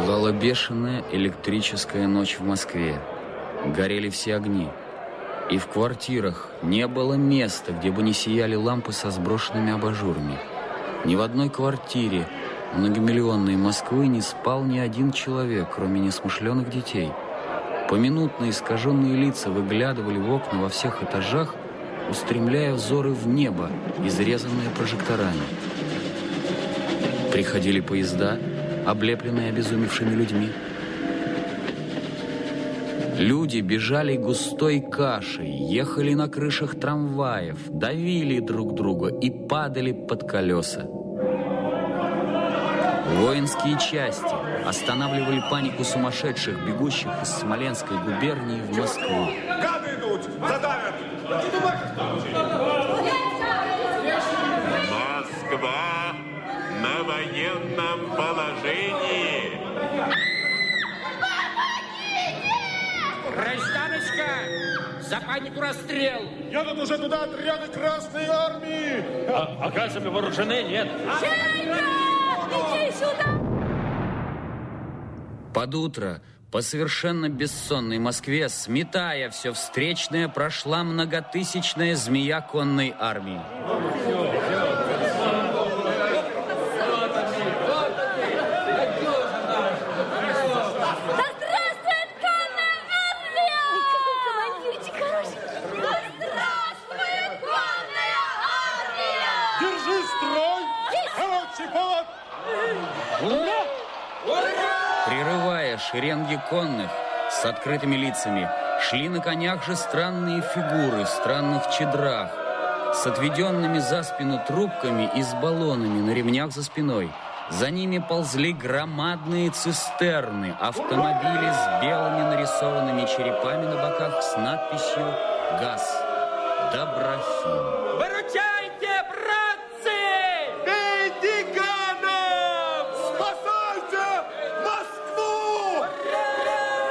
Пугала бешеная электрическая ночь в Москве. Горели все огни. И в квартирах не было места, где бы не сияли лампы со сброшенными абажурами. Ни в одной квартире многомиллионной Москвы не спал ни один человек, кроме несмышленых детей. Поминутно искаженные лица выглядывали в окна во всех этажах, устремляя взоры в небо, изрезанные прожекторами. Приходили поезда, облепленные обезумевшими людьми. Люди бежали густой кашей, ехали на крышах трамваев, давили друг друга и падали под колеса. Воинские части останавливали панику сумасшедших, бегущих из Смоленской губернии в Москву. Гады идут! Задавят! Москва на военном положении. Гражданочка, за панику расстрел! Едут уже туда отряды Красной Армии! Оказывается, вооружены, нет? Женька! Иди сюда! Под утро по совершенно бессонной Москве, сметая все встречное, прошла многотысячная змея конной армии. Прерывая шеренги конных с открытыми лицами, шли на конях же странные фигуры в странных чедрах, с отведенными за спину трубками и с баллонами на ремнях за спиной. За ними ползли громадные цистерны, автомобили с белыми нарисованными черепами на боках с надписью «ГАЗ. Доброхим». Выручай!